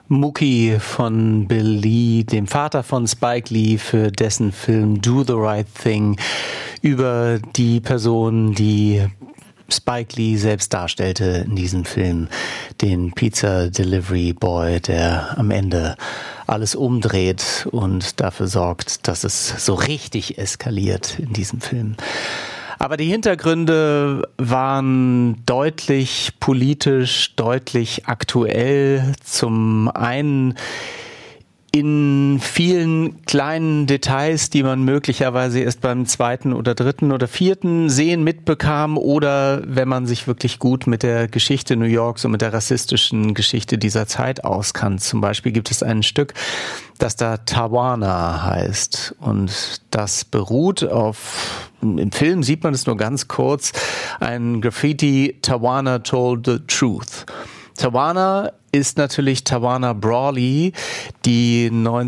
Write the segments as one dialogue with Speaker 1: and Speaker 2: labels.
Speaker 1: Mookie von Bill Lee, dem Vater von Spike Lee, für dessen Film Do the Right Thing, über die Person, die Spike Lee selbst darstellte in diesem Film, den Pizza Delivery Boy, der am Ende alles umdreht und dafür sorgt, dass es so richtig eskaliert in diesem Film. Aber die Hintergründe waren deutlich politisch, deutlich aktuell. Zum einen in vielen kleinen Details, die man möglicherweise erst beim zweiten oder dritten oder vierten Sehen mitbekam, oder wenn man sich wirklich gut mit der Geschichte New Yorks und mit der rassistischen Geschichte dieser Zeit auskannt. Zum Beispiel gibt es ein Stück, das da Tawana heißt, und das beruht auf, im Film sieht man es nur ganz kurz, ein Graffiti: Tawana told the truth. Tawana ist natürlich Tawana Brawley, die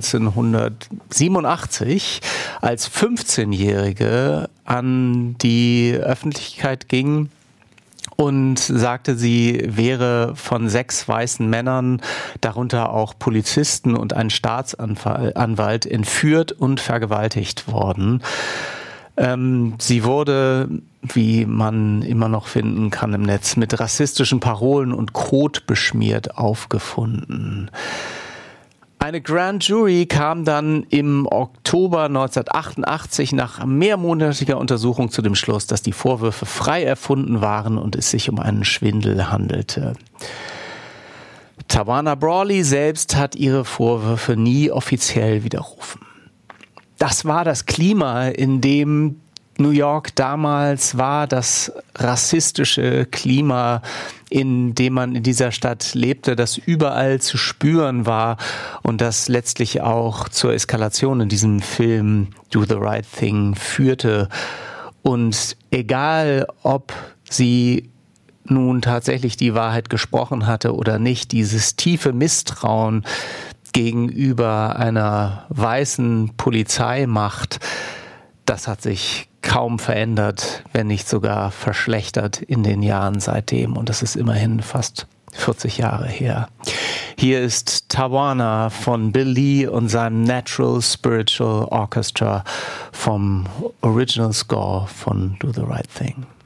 Speaker 1: 1987 als 15-Jährige an die Öffentlichkeit ging und sagte, sie wäre von 6 weißen Männern, darunter auch Polizisten und ein Staatsanwalt, entführt und vergewaltigt worden. Sie wurde, wie man immer noch finden kann im Netz, mit rassistischen Parolen und Kot beschmiert aufgefunden. Eine Grand Jury kam dann im Oktober 1988 nach mehrmonatiger Untersuchung zu dem Schluss, dass die Vorwürfe frei erfunden waren und es sich um einen Schwindel handelte. Tawana Brawley selbst hat ihre Vorwürfe nie offiziell widerrufen. Das war das Klima, in dem New York damals war, das rassistische Klima, in dem man in dieser Stadt lebte, das überall zu spüren war und das letztlich auch zur Eskalation in diesem Film Do the Right Thing führte. Und egal, ob sie nun tatsächlich die Wahrheit gesprochen hatte oder nicht, dieses tiefe Misstrauen gegenüber einer weißen Polizeimacht, das hat sich kaum verändert, wenn nicht sogar verschlechtert in den Jahren seitdem. Und das ist immerhin fast 40 Jahre her. Hier ist Tawana von Bill Lee und seinem Natural Spiritual Orchestra vom Original Score von Do the Right Thing.